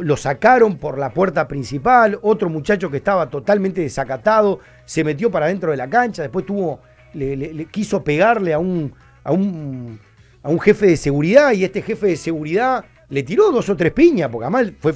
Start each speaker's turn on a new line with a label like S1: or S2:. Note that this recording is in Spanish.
S1: lo sacaron por la puerta principal, otro muchacho que estaba totalmente desacatado se metió para dentro de la cancha, después le quiso pegarle a un jefe de seguridad y este jefe de seguridad le tiró 2 o 3 piñas, porque además fue